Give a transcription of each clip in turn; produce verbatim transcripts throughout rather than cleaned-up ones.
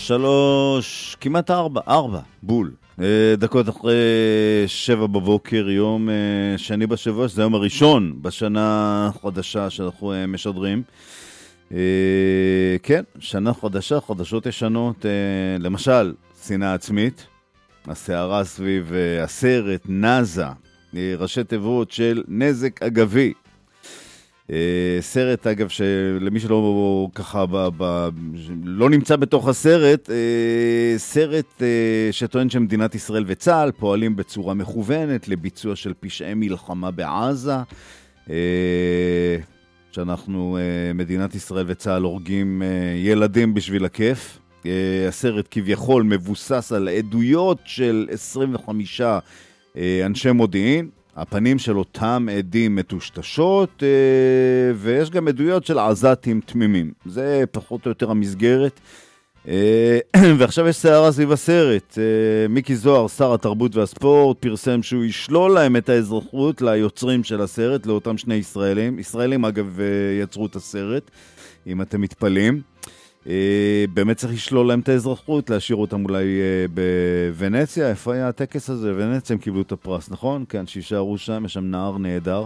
שלוש, כמעט ארבע, ארבע, בול. דקות אחרי שבע בבוקר, יום שני בשבוע, שזה היום הראשון בשנה חדשה שאנחנו משדרים. כן, שנה חדשה, חדשות ישנות, למשל, שנאה עצמית, הסערה סביב הסרט, נאזה, ראשי תיבות של נזק אגבי. סרט, אגב, שלמי שלא ככה ב, ב, לא נמצא בתוך הסרט, סרט שטוען שמדינת ישראל וצה"ל פועלים בצורה מכוונת לביצוע של פשעי מלחמה בעזה, שאנחנו, מדינת ישראל וצה"ל הורגים ילדים בשביל הכיף. הסרט כביכול מבוסס על עדויות של עשרים וחמישה אנשי מודיעין, הפנים של אותם עדים מטושטשות, ויש גם עדויות של עזתים תמימים. זה פחות או יותר המסגרת. ועכשיו יש סערה סביב הסרט. מיקי זוהר, שר התרבות והספורט, פרסם שהוא ישלול להם את האזרחות ליוצרים של הסרט, לאותם שני ישראלים. ישראלים, אגב, יצרו את הסרט, אם אתם מתפלים. באמת צריך לשלול להם את האזרחות, להשאיר אותם אולי בוונציה. איפה היה הטקס הזה? ונציה הם קיבלו את הפרס, נכון? כן, שישארו שם, יש שם נער נהדר.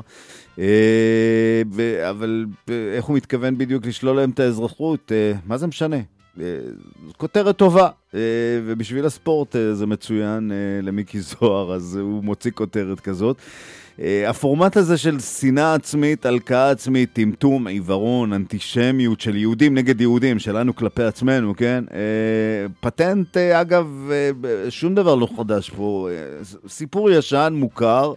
אבל איך הוא מתכוון בדיוק לשלול להם את האזרחות? מה זה משנה? כותרת טובה, ובשביל הספורט זה מצוין למיקי זוהר, אז הוא מוציא כותרת כזאת. הפורמט הזה של שנאה עצמית, הלקאה עצמית, טמטום, עיוורון, אנטישמיות של יהודים נגד יהודים, שלנו כלפי עצמנו, כן? פטנט, אגב, שום דבר לא חדש פה. סיפור ישן, מוכר.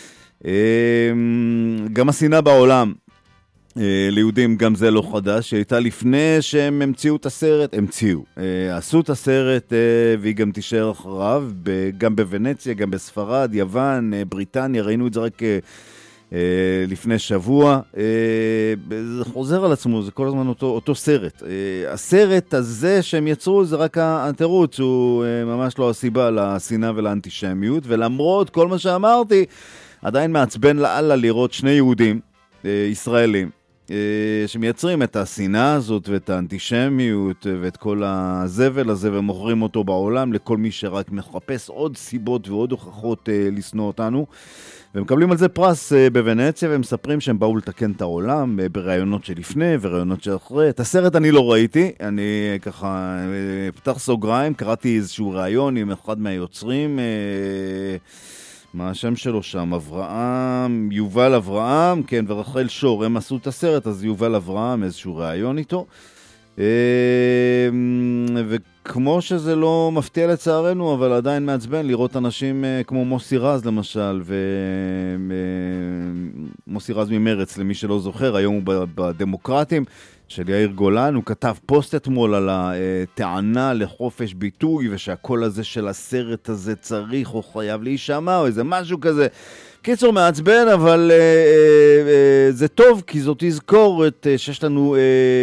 גם השנאה בעולם ליהודים, גם זה לא חדש. הייתה לפני שהם המציאו את הסרט, המציאו. עשו את הסרט והיא גם תישאר אחריו, גם בוונציה, גם בספרד, יוון, בריטניה, ראינו את זה רק לפני שבוע. זה חוזר על עצמו, זה כל הזמן אותו, אותו סרט. הסרט הזה שהם יצרו זה רק התירוץ, הוא ממש לא הסיבה לשנאה ולאנטישמיות, ולמרות כל מה שאמרתי, עדיין מעצבן לאללה לראות שני יהודים ישראלים שמייצרים את השנאה הזאת ואת האנטישמיות ואת כל הזבל הזה ומוכרים אותו בעולם לכל מי שרק מחפש עוד סיבות ועוד הוכחות לשנוא אותנו, ומקבלים על זה פרס בוונציה ומספרים שהם באו לתקן את העולם ברעיונות שלפני ורעיונות שאחרי. את הסרט אני לא ראיתי, אני ככה פתח סוגריים, קראתי איזשהו רעיון עם אחד מהיוצרים, מה השם שלו שם? אברהם, יובל אברהם, כן, ורחל שור, הם עשו את הסרט, אז יובל אברהם, איזשהו רעיון איתו. וכמו שזה לא מפתיע לצערנו, אבל עדיין מעצבן לראות אנשים כמו מוסי רז למשל, ומוסי רז ממרץ, למי שלא זוכר, היום הוא בדמוקרטים, של יאיר גולן, הוא כתב פוסט אתמול על הטענה לחופש ביטוי, ושהקול הזה של הסרט הזה צריך או חייב להישמע, או איזה משהו כזה. קיצור מעצבן, אבל אה, אה, זה טוב, כי זאת תזכורת אה, שיש לנו אה,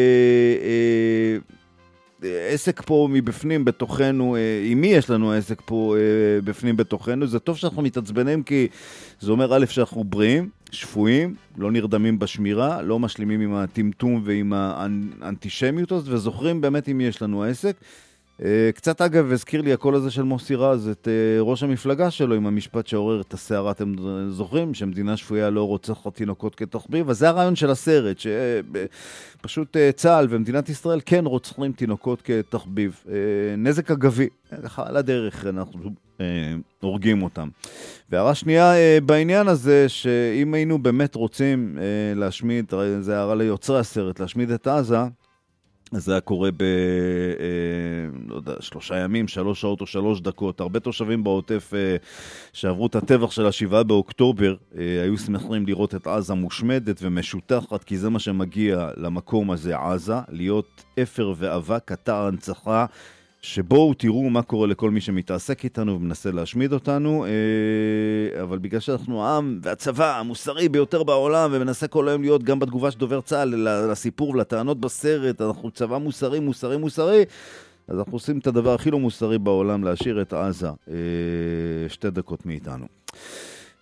אה, עסק פה מבפנים בתוכנו, אה, עם מי יש לנו עסק פה אה, בפנים בתוכנו. זה טוב שאנחנו מתעצבנים, כי זה אומר א' שאנחנו בריאים, שפויים, לא נרדמים בשמירה, לא משלימים עם הטמטום ועם האנטישמיות הזאת, וזוכרים באמת עם מי יש לנו עסק. קצת אגב הזכיר לי הקול הזה של מוסי רז את ראש המפלגה שלו עם המשפט שעורר את הסערה. אתם זוכרים שמדינה שפויה לא רוצחת תינוקות כתחביב? אז זה הרעיון של הסרט, שפשוט צה"ל ומדינת ישראל כן רוצחים תינוקות כתחביב. נזק אגבי, ככה על הדרך אנחנו הורגים אותם. והערה שנייה בעניין הזה, שאם היינו באמת רוצים להשמיד, זה הערה ליוצרי הסרט, להשמיד את עזה, אז זה היה קורה ב... לא יודע, שלושה ימים, שלוש שעות או שלוש דקות. הרבה תושבים בעוטף שעברו את הטבח של השבעה באוקטובר, היו שמחים לראות את עזה מושמדת ומשותחת, כי זה מה שמגיע למקום הזה, עזה, להיות אפר ואבק, אתר הנצחה, שבואו תראו מה קורה לכל מי שמתעסק איתנו ומנסה להשמיד אותנו, אבל בגלל שאנחנו העם והצבא המוסרי ביותר בעולם, ומנסה כל היום להיות גם בתגובה של דובר צה"ל לסיפור ולטענות בסרט, אנחנו צבא מוסרי, מוסרי, מוסרי, אז אנחנו עושים את הדבר הכי לא מוסרי בעולם, להשאיר את עזה שתי דקות מאיתנו.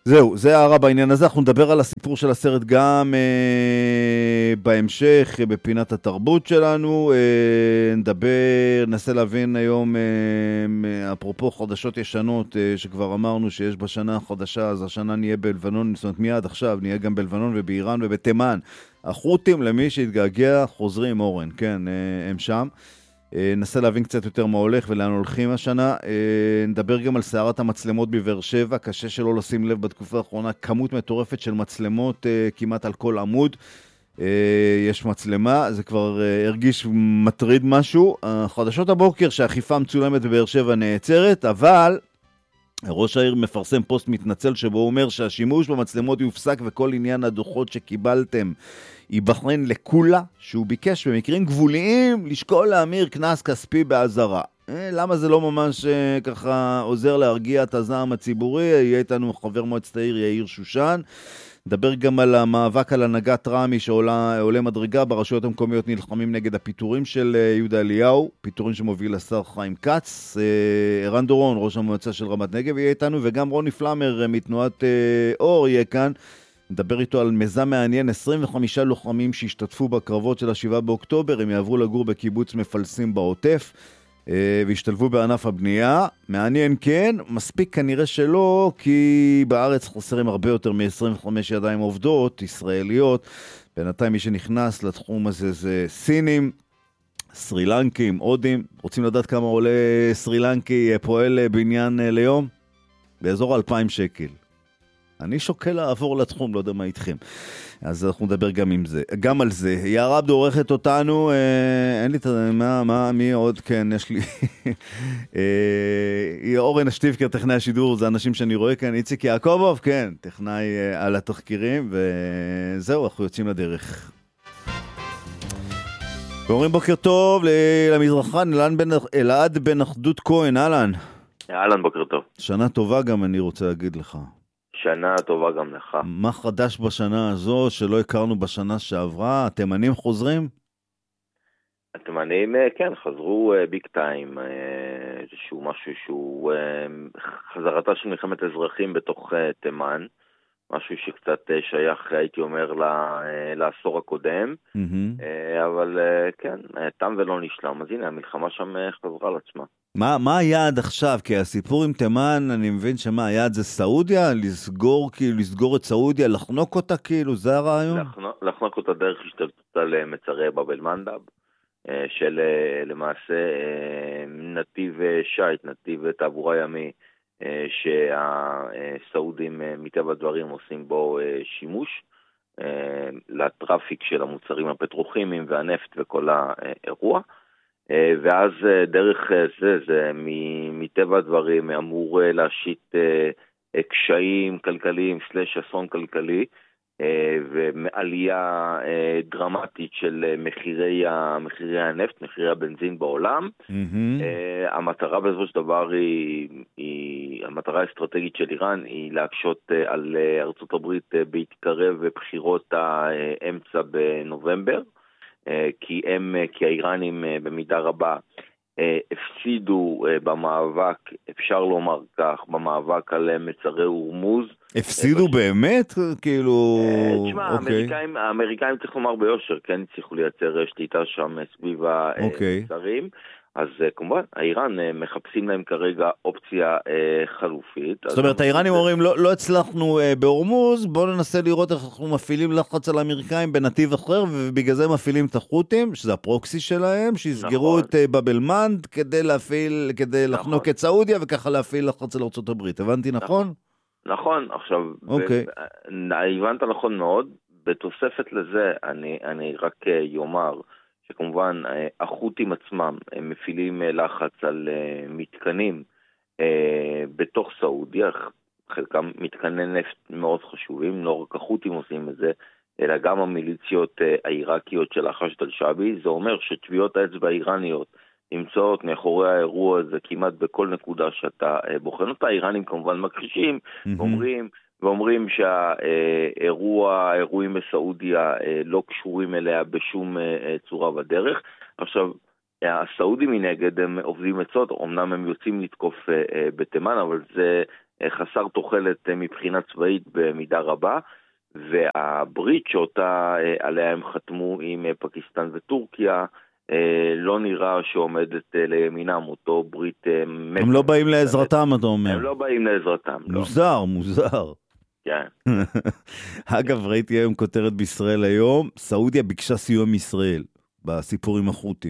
זהו, זה הערה בעניין הזה. אנחנו נדבר על הסיפור של הסרט גם אה, בהמשך, אה, בפינת התרבות שלנו. אה, נדבר, ננסה להבין היום, אה, אפרופו חדשות ישנות, אה, שכבר אמרנו שיש בשנה החדשה, אז השנה נהיה בלבנון, זאת אומרת מיד עכשיו, נהיה גם בלבנון ובאיראן ובתימן. החות'ים, למי שהתגעגע, חוזרים אורן, כן, אה, הם שם. ננסה להבין קצת יותר מה הולך ולאן הולכים השנה. נדבר גם על סערת המצלמות בבאר שבע, קשה שלא לשים לב בתקופה האחרונה, כמות מטורפת של מצלמות כמעט על כל עמוד. יש מצלמה, זה כבר הרגיש מטריד משהו. החדשות הבוקר שהאכיפה מצולמת בבאר שבע נעצרת, אבל ראש העיר מפרסם פוסט מתנצל שבו הוא אומר שהשימוש במצלמות יופסק וכל עניין הדוחות שקיבלתם ייבחן לכולה, שהוא ביקש במקרים גבוליים לשקול להמיר קנס כספי בעזרה. אה, למה זה לא ממש אה, ככה עוזר להרגיע את הזעם הציבורי? יהיה איתנו חבר מועצת העיר יאיר שושן. נדבר גם על המאבק על הנהגת רמי שעולה עולה מדרגה. ברשויות המקומיות נלחמים נגד הפיטורים של אה, יהודה אליהו, פיטורים שמוביל לשר חיים כץ. אה, ערן דורון, ראש המועצה של רמת נגב, יהיה איתנו, וגם רוני פלמר אה, מתנועת אה, אור יהיה כאן. נדבר איתו על מיזם מעניין, עשרים וחמישה לוחמים שהשתתפו בקרבות של השבעה באוקטובר, הם יעברו לגור בקיבוץ מפלסים בעוטף, והשתלבו בענף הבנייה. מעניין כן, מספיק כנראה שלא, כי בארץ חסרים הרבה יותר מ-עשרים וחמש ידיים עובדות, ישראליות. בינתיים מי שנכנס לתחום הזה זה סינים, סרילנקים, הודים. רוצים לדעת כמה עולה סרילנקי פועל בעניין ליום? באזור אלפיים שקל. אני שוקל לעבור לתחום, לא יודע מה איתכם. אז אנחנו נדבר גם עם זה, גם על זה. יערה עבדו עורכת אותנו, אה, אין לי את מה, מה, מי עוד? כן, יש לי. אה, אורן אשטיבקר, טכנאי השידור, זה אנשים שאני רואה כאן. איציק יעקובוב, כן, טכנאי אה, על התחקירים, וזהו, אנחנו יוצאים לדרך. ואומרים בוקר טוב למזרחן, אלעד בן אחדות כהן, אהלן. אהלן, בוקר טוב. שנה טובה גם אני רוצה להגיד לך. שנה טובה גם לך. מה חדש בשנה הזו שלא הכרנו בשנה שעברה? התימנים חוזרים? התימנים, כן, חזרו ביג טיים. איזשהו משהו שהוא חזרתה של מלחמת אזרחים בתוך תימן. משהו שקצת שייך, הייתי אומר, לעשור הקודם. אבל כן, תם ולא נשלם. אז הנה, המלחמה שם חזרה על עצמה. מה, מה היעד עכשיו? כי הסיפור עם תימן, אני מבין שמה, היעד זה סעודיה? לסגור, כאילו, לסגור את סעודיה, לחנוק אותה, כאילו, זה הרעיון? לחנוק, לחנוק אותה דרך השתלטות על מצרי באב אל-מנדב, של למעשה נתיב שייט, נתיב תעבורה ימי, שהסעודים מטבע הדברים עושים בו שימוש, לטראפיק של המוצרים הפטרוכימיים והנפט וכל האירוע. ואז דרך זה, זה מטבע הדברים אמור להשית קשיים כלכליים סלש אסון כלכלי, ועלייה דרמטית של מחירי, מחירי הנפט, מחירי הבנזין בעולם. Mm-hmm. המטרה בסופו של דבר היא, היא, המטרה האסטרטגית של איראן היא להקשות על ארצות הברית בהתקרב בחירות האמצע בנובמבר. כי הם, כי האיראנים במידה רבה הפסידו במאבק, אפשר לומר כך, במאבק על מצרי הורמוז. הפסידו באמת? כאילו... תשמע, האמריקאים, האמריקאים צריך לומר ביושר, כן צריכו לייצר שליטה שם סביב המצרים. אז כמובן, האיראן מחפשים להם כרגע אופציה חלופית. זאת אומרת, האיראנים אומרים, לא, לא הצלחנו בהורמוז, בואו ננסה לראות איך אנחנו מפעילים לחץ על האמריקאים בנתיב אחר, ובגלל זה מפעילים את החות'ים, שזה הפרוקסי שלהם, שיסגרו את באב אל-מנדב כדי להפעיל, כדי לחנוק את סעודיה, וככה להפעיל לחץ על ארצות הברית. הבנתי נכון? נכון, עכשיו, הבנת נכון מאוד. בתוספת לזה, אני, אני רק יאמר, שכמובן החות'ים עצמם הם מפעילים לחץ על מתקנים בתוך סעודיה, חלקם מתקני נפט מאוד חשובים, לא רק החות'ים עושים את זה, אלא גם המיליציות העיראקיות של החשד אל-שעבי. זה אומר שטביעות האצבע האיראניות נמצאות מאחורי האירוע הזה כמעט בכל נקודה שאתה בוחן אותה. האיראנים כמובן מכחישים, mm-hmm. ואומרים, ואומרים שהאירוע, האירועים בסעודיה לא קשורים אליה בשום צורה בדרך. עכשיו, הסעודים מנגד הם עובדים עצות, אמנם הם יוצאים לתקוף בתימן, אבל זה חסר תוחלת מבחינה צבאית במידה רבה, והברית שאותה עליה הם חתמו עם פקיסטן וטורקיה, לא נראה שעומדת לימינם, אותו ברית... הם לא באים לעזרתם, אתה אומר. הם לא באים לעזרתם, לא. מוזר, מוזר. כן. אגב, ראיתי היום כותרת בישראל היום, סעודיה ביקשה סיוע מישראל, בסיפור עם החות'ים.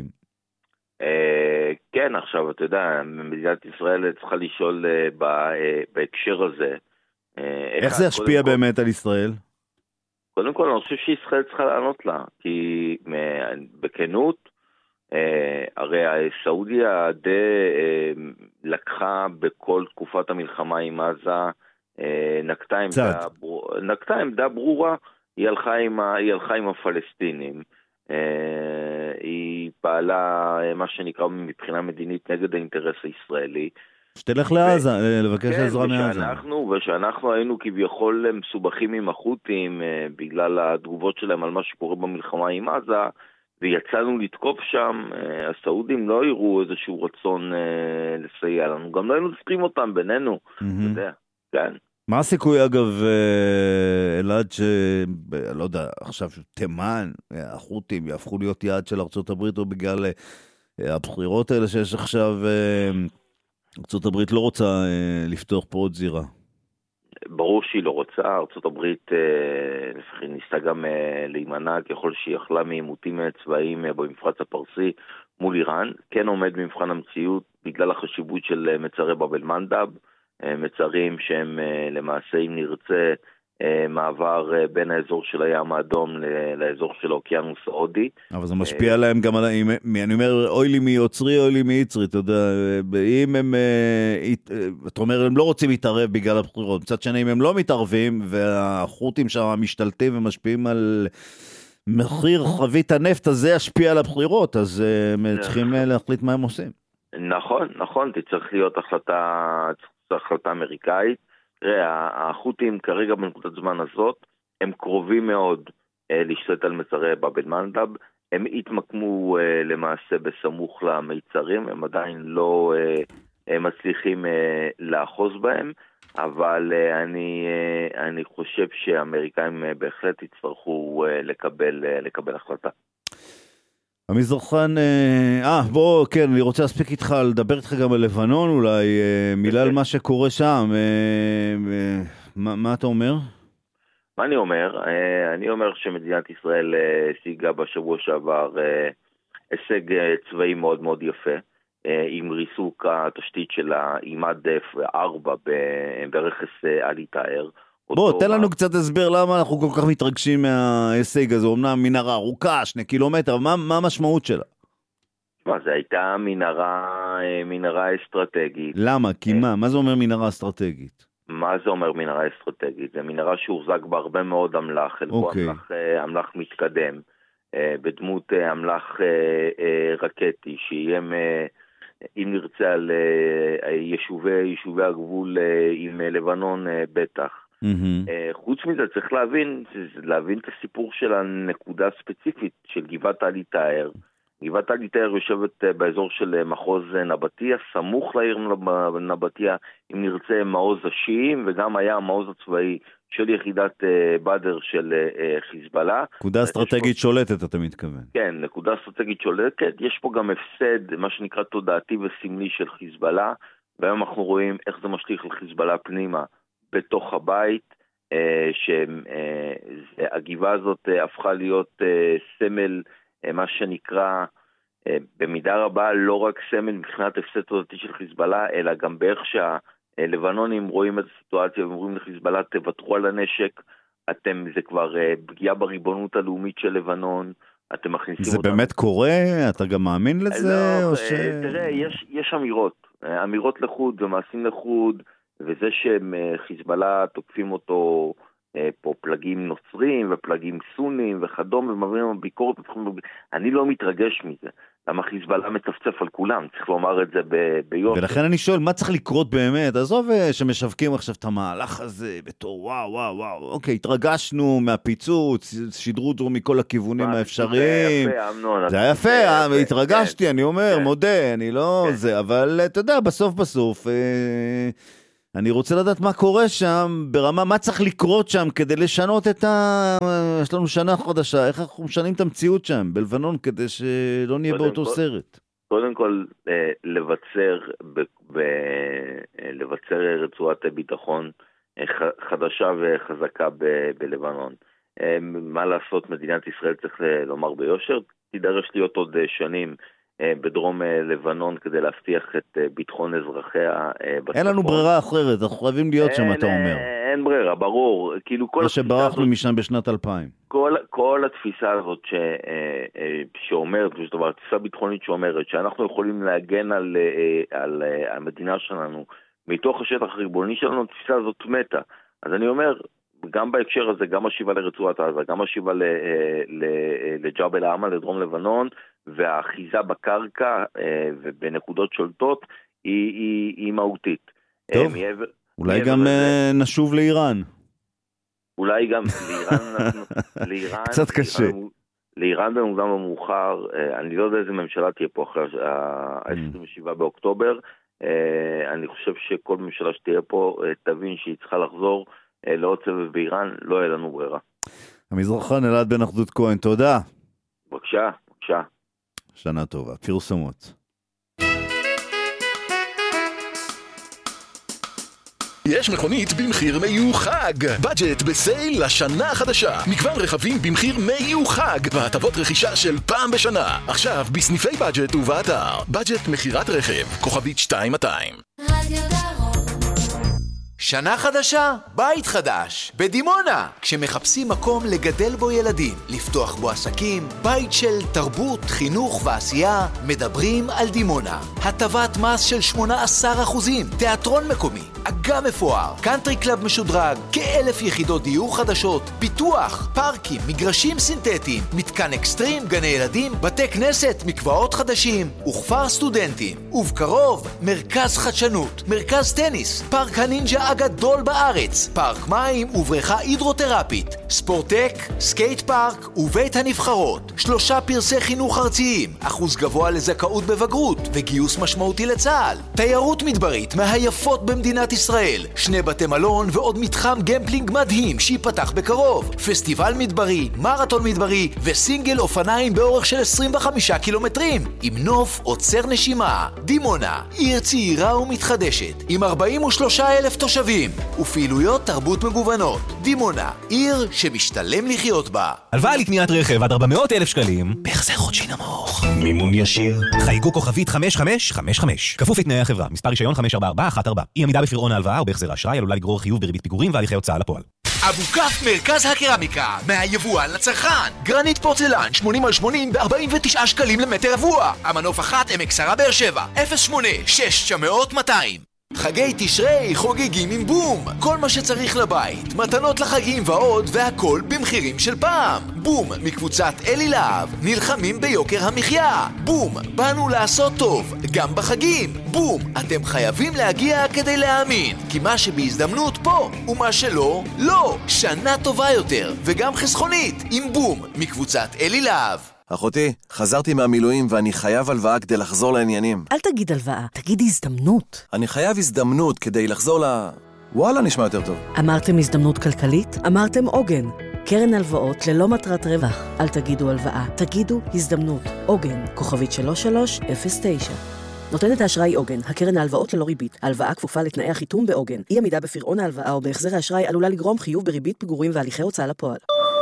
כן, עכשיו, אתה יודע, מדינת ישראל צריכה לשאול בהקשר הזה. איך זה השפיע באמת על ישראל? קודם כל, אני חושב שישראל צריכה לענות לה, כי בכנות, הרי סעודיה די לקחה בכל תקופת המלחמה עם עזה, נקטה עמדה, נקטה עמדה ברורה, היא הלכה עם, היא הלכה עם הפלסטינים, היא פעלה מה שנקרא מבחינה מדינית נגד האינטרס הישראלי. שתלך לעזה, לבקש עזרה מעזה. ושאנחנו היינו כביכול מסובכים עם החות'ים בגלל התגובות שלהם על מה שקורה במלחמה עם עזה, ויצאנו לתקוף שם, הסעודים לא יראו איזשהו רצון לסייע לנו, גם לא היינו צריכים אותם בינינו, אתה יודע, כן. מה הסיכוי אגב, אלעד, שלא יודע, עכשיו תימן, החות'ים יהפכו להיות יעד של ארצות הברית, או בגלל הבחירות האלה שיש עכשיו, ארצות הברית לא רוצה לפתוח פה עוד זירה? ברור שהיא לא רוצה, ארצות הברית ניסתה גם להימנע ככל שהיא יכלה מעימותים צבאיים במפרץ הפרסי מול איראן, כן עומד במבחן המציאות בגלל החשיבות של מצרי באב אל-מנדב, מצרים שהם למעשה אם נרצה מעבר בין האזור של הים האדום לאזור של האוקיינוס ההודי. אבל זה משפיע עליהם גם על, אני אומר, אוי לי מיוצרי, אוי לי מיצרי, אתה יודע, אם הם, אתה אומר, הם לא רוצים להתערב בגלל הבחירות, מצד שני, אם הם לא מתערבים, והחות'ים שם משתלטים ומשפיעים על מחיר חבית הנפט, הזה ישפיע על הבחירות, אז הם צריכים להחליט מה הם עושים. נכון, נכון, תצטרך להיות החלטה, החלטה אמריקאית. תראה, החות'ים כרגע בנקודת זמן הזאת, הם קרובים מאוד אה, להשתלט על מצרי באב אל-מנדב, הם התמקמו אה, למעשה בסמוך למיצרים, הם עדיין לא אה, אה, מצליחים אה, לאחוז בהם, אבל אה, אני, אה, אני חושב שהאמריקאים אה, בהחלט יצטרכו אה, לקבל, אה, לקבל החלטה. המזרחן, אה, בוא, כן, אני רוצה להספיק איתך, לדבר איתך גם על לבנון אולי, מילה על מה שקורה שם, מה, מה אתה אומר? מה אני אומר? אני אומר שמדינת ישראל השיגה בשבוע שעבר הישג צבאי מאוד מאוד יפה, עם ריסוק התשתית של האימד ארבע ברכס עלי טאהר. בוא, תן לנו קצת הסבר למה אנחנו כל כך מתרגשים מההישג הזה, אמנם מנהרה ארוכה, שני קילומטר, מה, מה המשמעות שלה? מה, זה הייתה מנהרה, מנהרה אסטרטגית. למה? כי מה? מה זה אומר מנהרה אסטרטגית? מה זה אומר מנהרה אסטרטגית? זה מנהרה שהוחזק בהרבה מאוד אמל"ח, חלקו אוקיי. אמל"ח, אמל"ח מתקדם, בדמות אמל"ח רקטי, שאיים, אם נרצה על יישובי, יישובי הגבול עם לבנון בטח. Mm-hmm. חוץ מזה צריך להבין, להבין את הסיפור של הנקודה הספציפית של גבעת עלי טאהר. גבעת עלי טאהר יושבת באזור של מחוז נבטיה, סמוך לעיר נבטיה, אם נרצה מעוז השיעים, וגם היה המעוז הצבאי של יחידת בדר של חיזבאללה. נקודה אסטרטגית שולטת, אתה מתכוון. כן, נקודה אסטרטגית שולטת. יש פה גם הפסד, מה שנקרא תודעתי וסמלי של חיזבאללה, והיום אנחנו רואים איך זה משליך על חיזבאללה פנימה. בתוך הבית, שהגבעה הזאת הפכה להיות סמל, מה שנקרא, במידה רבה, לא רק סמל מבחינת הפסד תודעתי של חיזבאללה, אלא גם באיך שהלבנונים רואים את הסיטואציה, ואומרים לחיזבאללה, תוותרו על הנשק, אתם, זה כבר פגיעה בריבונות הלאומית של לבנון, אתם מכניסים זה אותם. זה באמת קורה? אתה גם מאמין לזה? לא, או ש... תראה, יש, יש אמירות, אמירות לחוד ומעשים לחוד, וזה שחיזבאללה תוקפים אותו פה פלגים נוצרים ופלגים סונים וכדום ומביאים ביקורת, אני לא מתרגש מזה. למה חיזבאללה מצפצף על כולם? צריך לומר את זה ביושר. ולכן אני שואל, מה צריך לקרות באמת? עזוב שמשווקים עכשיו את המהלך הזה בתור וואו וואו וואו, אוקיי, התרגשנו מהפיצוץ, שידרו אותו מכל הכיוונים האפשריים. זה היה יפה, אמנון. זה היה יפה, התרגשתי, אני אומר, מודה, אני לא זה, אבל אתה יודע, בסוף בסוף... אני רוצה לדעת מה קורה שם, ברמה, מה צריך לקרות שם כדי לשנות את ה... יש לנו שנה חדשה, איך אנחנו משנים את המציאות שם, בלבנון, כדי שלא נהיה באותו כל, סרט. קודם כל, לבצר, ב, ב, לבצר רצועת ביטחון חדשה וחזקה ב, בלבנון. מה לעשות, מדינת ישראל צריך לומר ביושר, תידרש להיות עוד שנים בדרום לבנון כדי להבטיח את ביטחון אזרחיה בצפון. אין לנו ברירה אחרת, אנחנו חייבים להיות שם, אתה אומר. אין ברירה, ברור. כאילו כל מה שברחנו משם בשנת אלפיים. כל, כל התפיסה הזאת ש, שאומרת, התפיסה ביטחונית שאומרת שאנחנו יכולים להגן על, על המדינה שלנו מתוך השטח הריבוני שלנו, התפיסה הזאת מתה. אז אני אומר, גם בהקשר הזה, גם השיבה לרצועת עזה, גם השיבה לג'בל העמה, לדרום לבנון, והאחיזה בקרקע ובנקודות שולטות היא, היא, היא מהותית. טוב, מעבר, אולי מעבר גם לזה, נשוב לאיראן. אולי גם לאיראן, לאיראן קצת קשה. לאיראן, לאיראן במוקדם המאוחר, אני לא יודע איזה ממשלה תהיה פה אחרי ה-עשרים ושבעה באוקטובר, אני חושב שכל ממשלה שתהיה פה תבין שהיא צריכה לחזור לעוד סבב באיראן, לא יהיה לנו ברירה. המזרחן אלעד בן אחדות כהן, תודה. בבקשה, בבקשה. שנה טובה. פרסומות. יש מכונית במחיר מיוחד. בדג'ט בסייל לשנה החדשה. מגוון רכבים במחיר מיוחד והטבות רכישה של פעם בשנה. עכשיו בסניפי בדג'ט ובאתר. בדג'ט מחירת רכב. כוכבית שתיים מאתיים. שנה חדשה, בית חדש, בדימונה. כשמחפשים מקום לגדל בו ילדים, לפתוח בו עסקים, בית של תרבות, חינוך ועשייה, מדברים על דימונה. הטבת מס של שמונה עשר אחוזים, תיאטרון מקומי, אגם מפואר, קאנטרי קלאב משודרג, כאלף יחידות דיור חדשות, פיתוח, פארקים, מגרשים סינתטיים, מתקן אקסטרים, גני ילדים, בתי כנסת, מקוואות חדשים, וכפר סטודנטים. ובקרוב, מרכז חדשנות, מרכז טניס, פארק הנינג'ה הגדול בארץ, פארק מים ובריכה הידרותרפית, ספורטק, סקייט פארק ובית הנבחרות, שלושה פרסי חינוך ארציים, אחוז גבוה לזכאות בבגרות וגיוס משמעותי לצה"ל, תיירות מדברית מהיפות במדינת ישראל, שני בתי מלון ועוד מתחם גמפלינג מדהים שיפתח בקרוב, פסטיבל מדברי, מרתון מדברי וסינגל אופניים באורך של עשרים וחמישה קילומטרים, עם נוף עוצר נשימה. דימונה, עיר צעירה ומתחדשת, עם ארבעים ושלושה אלף תושבים ופעילויות תרבות מגוונות. דימונה, עיר שמשתלם לחיות בה. הלוואה לקניית רכב עד ארבע מאות אלף שקלים בהחזר חודשי נמוך, מימון ישיר, חייגו כוכבית חמש חמש חמש חמש, כפוף לתנאי החברה, מספר רישיון חמש ארבע ארבע אחת ארבע. אי עמידה בפירעון ההלוואה או בהחזר האשראי עלולה לגרור חיוב בריבית פיגורים והליכי הוצאה לפועל. אבו כף מרכז הקרמיקה, מהיבואן לצרכן. גרנית פורצלן שמונים על שמונים ב-ארבעים ותשעה שקלים למטר רבוע. המנוף אחת עמק שרה באר שבע, אפס שמונה שש תשע מאות מאתיים. חגי תשרי חוגגים עם בום. כל מה שצריך לבית, מתנות לחגים ועוד, והכל במחירים של פעם. בום מקבוצת אלי להב, נלחמים ביוקר המחיה. בום, באנו לעשות טוב, גם בחגים. בום, אתם חייבים להגיע כדי להאמין, כי מה שבהזדמנות פה, ומה שלא, לא. שנה טובה יותר, וגם חסכונית, עם בום מקבוצת אלי להב. אחותי, חזרתי מהמילואים ואני חייב הלוואה כדי לחזור לעניינים. אל תגיד הלוואה, תגיד הזדמנות. אני חייב הזדמנות כדי לחזור ל... וואלה, נשמע יותר טוב. אמרתם הזדמנות כלכלית? אמרתם עוגן. קרן הלוואות ללא מטרת רווח. אל תגידו הלוואה, תגידו הזדמנות. עוגן, כוכבית שלוש שלוש אפס תשע. נותנת האשראי עוגן, הקרן ההלוואות ללא ריבית. ההלוואה כפופה לתנאי החיתום בעוגן. אי עמידה בפירעון ההלוואה או בהחזר האשראי עלולה לגרום חיוב בריבית פיגורים והליכי הוצאה לפועל.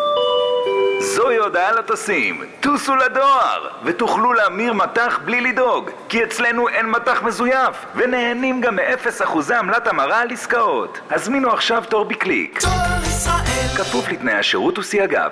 זוהי הודעה לטסים, טוסו לדואר ותוכלו להמיר מטח בלי לדאוג, כי אצלנו אין מטח מזויף ונהנים גם מאפס אחוזי עמלת המרה על עסקאות. הזמינו עכשיו תור בקליק. תור ישראל, כפוף לתנאי השירות וסייגיו.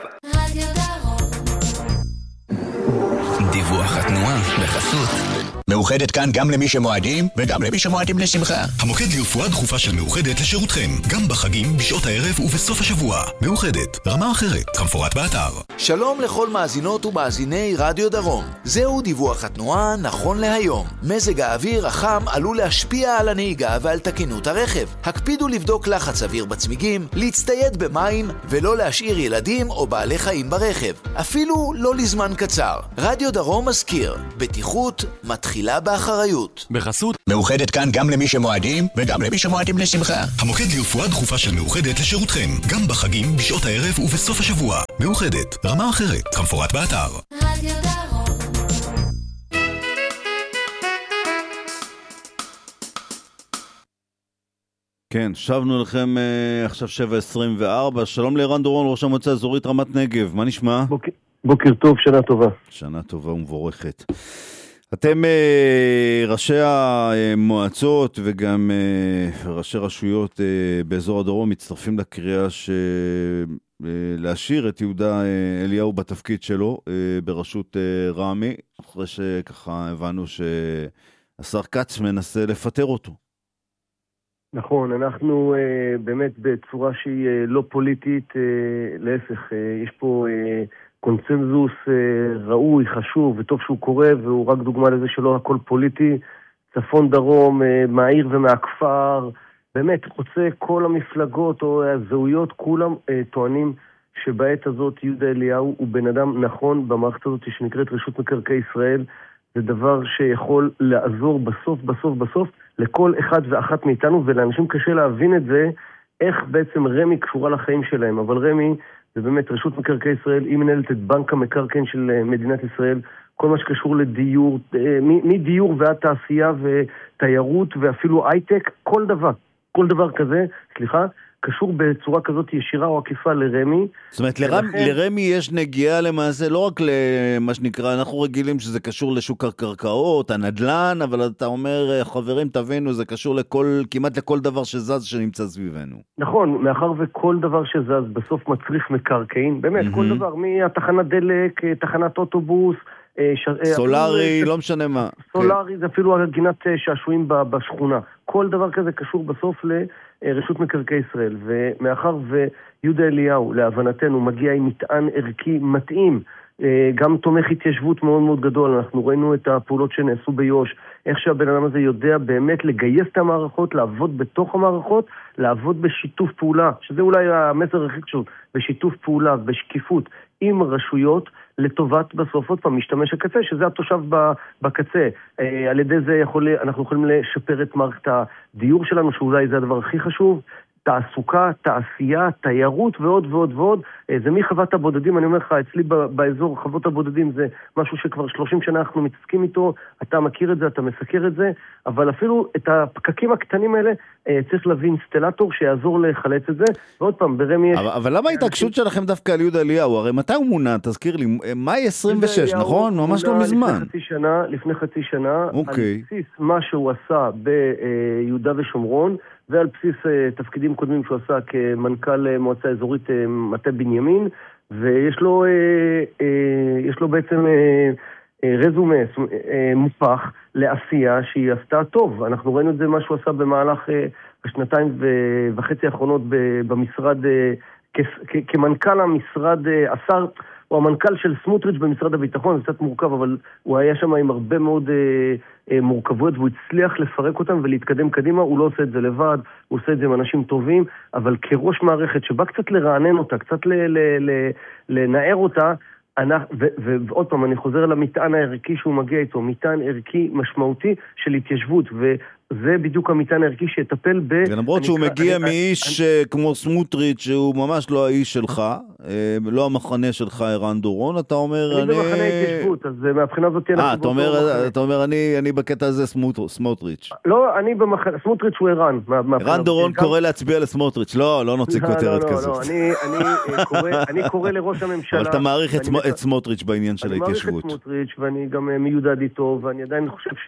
דיווח התנועה בחסות מאוחדת, כאן גם למי שמועדים וגם למי שמועדים לשמחה. המוקד לרפואה דחופה של מאוחדת לשירותכם, גם בחגים, בשעות הערב ובסוף השבוע. מאוחדת, רמה אחרת, כמפורט באתר. שלום לכל מאזינות ומאזיני רדיו דרום. זהו דיווח התנועה נכון להיום. מזג האוויר החם עלול להשפיע על הנהיגה ועל תקינות הרכב. הקפידו לבדוק לחץ אוויר בצמיגים, להצטייד במים ולא להשאיר ילדים או בעלי חיים ברכב, אפילו לא לזמן קצר. רדיו דרום מזכיר, בטיחות מתחילה נהיגה באחריות. בחסות מאוחדת כאן גם למי שמועדים וגם למי שמועדים לשמחה. המוקד לרפואה דחופה של מאוחדת לשירותכם, גם בחגים, בשעות הערב ובסוף השבוע. מאוחדת, רמה אחרת, כמפורט באתר. רדיו דרום. כן, שבנו לכם uh, עכשיו שבע עשרים וארבע. שלום לערן דורון, ראש המועצה האזורית רמת נגב. מה נשמע? בוקר, בוקר טוב, שנה טובה. שנה טובה ומבורכת. אתם uh, ראשי המועצות וגם uh, ראשי רשויות uh, באזור הדרום מצטרפים לקריאה ש... uh, להשאיר את יהודה uh, אליהו בתפקיד שלו uh, בראשות uh, רמי, אחרי שככה הבנו שהשר כץ מנסה לפטר אותו. נכון, אנחנו אה, באמת בצורה שהיא אה, לא פוליטית, אה, להפך, אה, יש פה אה, קונצנזוס אה, ראוי, חשוב וטוב שהוא קורה, והוא רק דוגמה לזה שלא הכל פוליטי, צפון דרום, אה, מהעיר ומהכפר, באמת חוצה כל המפלגות או הזהויות, כולם אה, טוענים שבעת הזאת יהודה אליהו הוא בן אדם נכון במערכת הזאת שנקראת רשות מקרקעי ישראל, זה דבר שיכול לעזור בסוף, בסוף, בסוף, לכל אחד ואחת מאיתנו, ולאנשים קשה להבין את זה, איך בעצם רמי קשורה לחיים שלהם. אבל רמי, זה באמת רשות מקרקעי ישראל, היא מנהלת את בנק המקרקעין של מדינת ישראל, כל מה שקשור לדיור, מדיור ועד תעשייה ותיירות ואפילו הייטק, כל דבר, כל דבר כזה, סליחה, קשור בצורה כזאת ישירה או עקיפה לרמי. זאת אומרת, לרמ, לרמי יש נגיעה למעשה, לא רק למה שנקרא, אנחנו רגילים שזה קשור לשוק הקרקעות, הנדלן, אבל אתה אומר, חברים, תבינו, זה קשור לכל, כמעט לכל דבר שזז שנמצא סביבנו. נכון, מאחר וכל דבר שזז בסוף מצריך מקרקעין, באמת, mm-hmm. כל דבר, מהתחנת דלק, תחנת אוטובוס, ש... סולרי, אפילו... לא משנה מה. סולרי, כן. זה אפילו הגינת שעשועים בשכונה. כל דבר כזה קשור בסוף ל... רשות מקרקעי ישראל, ומאחר ויהודה אליהו, להבנתנו, מגיע עם מטען ערכי מתאים, גם תומך התיישבות מאוד מאוד גדול, אנחנו ראינו את הפעולות שנעשו ביוש, איך שהבן אדם הזה יודע באמת לגייס את המערכות, לעבוד בתוך המערכות, לעבוד בשיתוף פעולה, שזה אולי המסר הכי חשוב, בשיתוף פעולה, בשקיפות עם רשויות, לטובת בסוף עוד פעם משתמש הקצה, שזה התושב בקצה. על ידי זה יכול, אנחנו יכולים לשפר את מערכת הדיור שלנו, שאולי זה הדבר הכי חשוב, תעסוקה, תעשייה, תיירות ועוד ועוד ועוד. זה מחוות הבודדים, אני אומר לך, אצלי באזור חוות הבודדים זה משהו שכבר שלושים שנה אנחנו מתעסקים איתו, אתה מכיר את זה, אתה מסקר את זה, אבל אפילו את הפקקים הקטנים האלה צריך להביא אינסטלטור שיעזור לחלץ את זה, ועוד פעם, ברמי יש... אבל, אבל למה ההתעקשות שלכם דווקא על יהודה אליהו? הרי מתי הוא מונה? תזכיר לי, מאי עשרים ושש, נכון? ממש לא מזמן. לפני חצי שנה, לפני חצי שנה, אוקיי. על בסיס מה שהוא עשה ביהודה ושומרון, ועל בסיס uh, תפקידים קודמים שהוא עשה כמנכ"ל uh, מועצה אזורית uh, מטה בנימין, ויש לו, uh, uh, יש לו בעצם uh, uh, רזומה uh, מופח לעשייה שהיא עשתה טוב. אנחנו ראינו את זה מה שהוא עשה במהלך uh, השנתיים וחצי האחרונות במשרד, uh, כ- כ- כמנכ"ל המשרד, uh, השר, הוא המנכ"ל של סמוטריץ' במשרד הביטחון, זה קצת מורכב, אבל הוא היה שם עם הרבה מאוד אה, אה, מורכבויות, והוא הצליח לפרק אותם ולהתקדם קדימה, הוא לא עושה את זה לבד, הוא עושה את זה עם אנשים טובים, אבל כראש מערכת שבא קצת לרענן אותה, קצת ל- ל- ל- לנער אותה, ו- ו- ועוד פעם, אני חוזר למטען הערכי שהוא מגיע איתו, מטען ערכי משמעותי של התיישבות, ו... זה בדיוק המטען הערכי שיטפל ב... ולמרות שהוא מגיע מאיש כמו סמוטריץ' שהוא ממש לא האיש שלך, לא המחנה שלך ערן דורון, אתה אומר... אני במחנה התיישבות, אז מהבחינה הזאת... אה, אתה אומר, אני בקטע הזה סמוטריץ'. לא, אני במחנה... סמוטריץ' הוא ערן. ערן דורון קורא להצביע לסמוטריץ', לא, לא נוציא כותרת כזאת. אני קורא לראש הממשלה... אבל אתה מעריך את סמוטריץ' בעניין של ההתיישבות. אני מעריך את סמוטריץ' ואני גם מיודד איתו, ואני עדיין חושב ש...